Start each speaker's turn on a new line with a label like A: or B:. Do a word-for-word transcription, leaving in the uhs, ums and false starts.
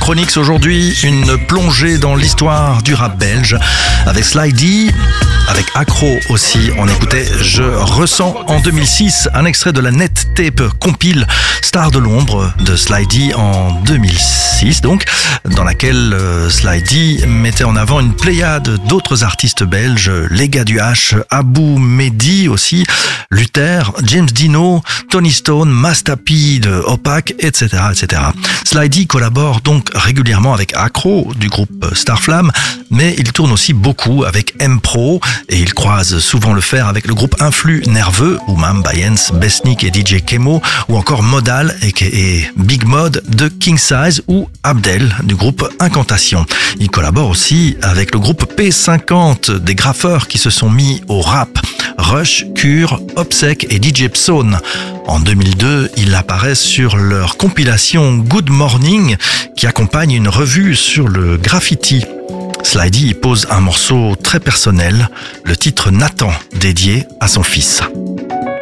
A: Chronix aujourd'hui, une plongée dans l'histoire du rap belge avec Sly D, avec Acro aussi. On écoutait Je ressens en deux mille six, un extrait de la net tape compile Star de l'ombre de Sly D en deux mille six, donc dans laquelle euh, Sly D mettait en avant une pléiade d'autres artistes belges, les gars du H, Abou Mehdi aussi, Luther, James Dino, Tony Stone, Master P de Opac, et cetera, et cetera. Sly D collabore donc régulièrement avec Acro du groupe Starflame, mais il tourne aussi beaucoup avec M-Pro et il croise souvent le fer avec le groupe Influx Nerveux, ou même Bayens, Besnik et D J Kemo, ou encore Modal et Big Mod de King Size ou Abdel du groupe Incantation. Il collabore aussi avec le groupe P cinquante, des graffeurs qui se sont mis au rap. Rush, Cure, Obsec et D J Psone. En deux mille deux, il apparaît sur leur compilation Good Morning qui accompagne une revue sur le graffiti. Sly D y pose un morceau très personnel, le titre Nathan, dédié à son fils.